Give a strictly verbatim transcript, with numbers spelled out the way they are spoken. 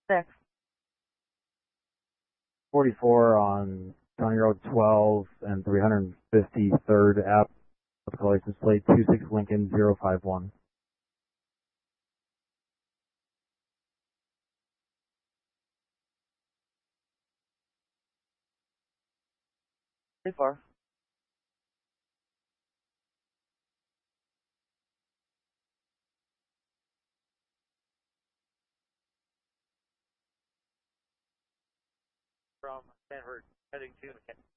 Six. forty-four on County Road twelve and three hundred fifty-third app. License plate two six Lincoln zero five one. Pretty far. From Sanford heading to McKinney.